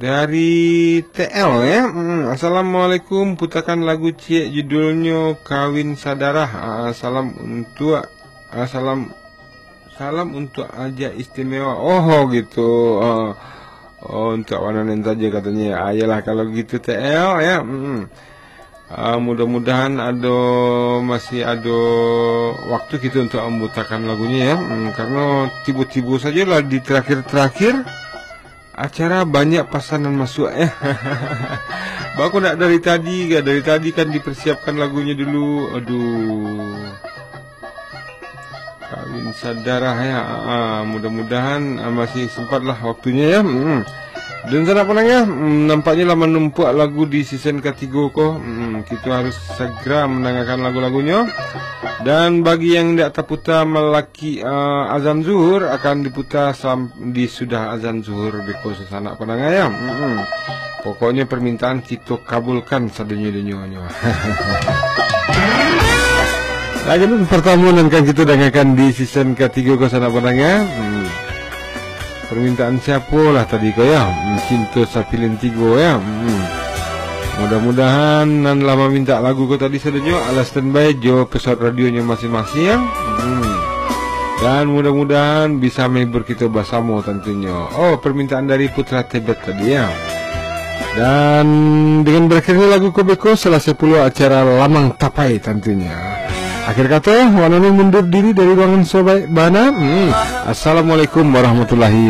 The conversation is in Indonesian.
Dari TL ya. Assalamualaikum, putarkan lagu Cie judulnya Kawin Sadarah. Salam untuk aja istimewa. Oh gitu. Untuk wananen saja katanya. Ayolah kalau gitu TL ya. Mudah-mudahan masih ada waktu kita untuk memutakan lagunya ya. Karena tiba-tiba saja lah di terakhir acara banyak pesanan masuk ya. Baku nak dari tadi kan dipersiapkan lagunya dulu. Aduh, Kawin Sadarah ya. Mudah-mudahan masih sempat lah waktunya ya. Dan sana penangnya nampaknya lama numpuk lagu di season ketiga kok. Kita harus segera mendengarkan lagu-lagunya. Dan bagi yang tidak terputar melaki azan zuhur akan diputar di sudah azan zuhur beko sana penangnya ya. Pokoknya permintaan kita kabulkan sadunya-dunya. Lagi itu pertemuan yang kan kita dengarkan di season ketiga kok sana penangnya. Permintaan siapa lah tadi kau ya, cinta sapilin tigo ya. Mudah-mudahan nan lama minta lagu kau tadi sedenya ala standby jo pesawat radionya masing-masing ya. Dan mudah-mudahan bisa menghibur kita bersama tentunya. Oh, permintaan dari Putra Tibet tadi ya. Dan dengan berakhirnya lagu Kobeko salah 10 acara Lamang Tapai tentunya. Akhir kata, Wanani mundur diri dari ruangan Sobat Bana. Assalamualaikum warahmatullahi